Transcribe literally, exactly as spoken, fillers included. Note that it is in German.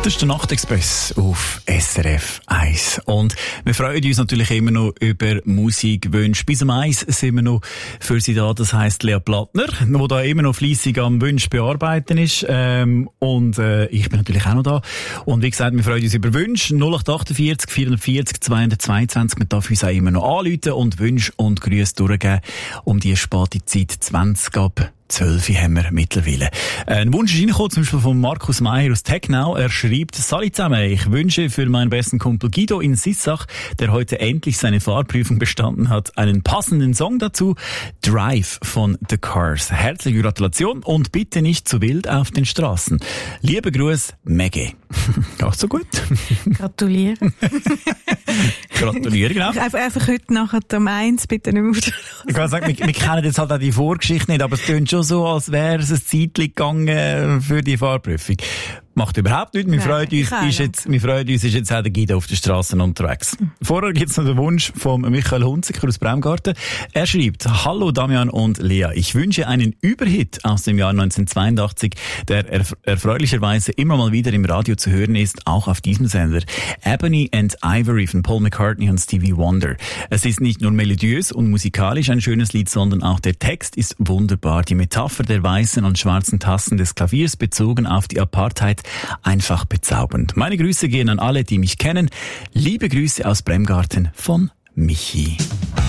Das ist der Nachtexpress auf S R F eins. Und wir freuen uns natürlich immer noch über Musikwünsche. Bis um eins sind wir noch für Sie da. Das heisst Lea Plattner, die da immer noch fleissig am Wunsch bearbeiten ist. Ähm, und äh, ich bin natürlich auch noch da. Und wie gesagt, wir freuen uns über Wünsche. null acht achtundvierzig vierundvierzig zweihundertzweiundzwanzig. Man darf uns auch immer noch anrufen und Wünsche und Grüße durchgeben. Um die späte Zeit zwanzig ab zwölf haben wir mittlerweile. Ein Wunsch ist reingekommen, zum Beispiel von Markus Meyer aus Technau. Er schreibt: Salut zusammen, ich wünsche für meinen besten Kumpel Guido in Sissach, der heute endlich seine Fahrprüfung bestanden hat, einen passenden Song dazu. Drive von The Cars. Herzliche Gratulation und bitte nicht zu wild auf den Straßen. Liebe Gruß, Maggie. Geht's so gut? Gratuliere. Gratuliere, genau. Einfach, einfach heute nachher um eins, bitte nicht mehr. Ich kann sagen, wir, wir kennen jetzt halt auch die Vorgeschichte nicht, aber es tönt schon so, als wäre es ein Zeitchen gegangen für die Fahrprüfung. Macht überhaupt nichts. Wir, freuen uns, ist jetzt, wir freuen uns, ist jetzt auch der Guido auf den Straßen unterwegs. Mhm. Vorher gibt's noch den Wunsch von Michael Hunziker aus Bremgarten. Er schreibt: Hallo Damian und Lea, ich wünsche einen Überhit aus dem Jahr neunzehnhundertzweiundachtzig, der erf- erfreulicherweise immer mal wieder im Radio zu hören ist, auch auf diesem Sender. Ebony and Ivory von Paul McCartney und Stevie Wonder. Es ist nicht nur melodiös und musikalisch ein schönes Lied, sondern auch der Text ist wunderbar. Die Metapher der weißen und schwarzen Tasten des Klaviers bezogen auf die Apartheid, einfach bezaubernd. Meine Grüße gehen an alle, die mich kennen. Liebe Grüße aus Bremgarten von Michi.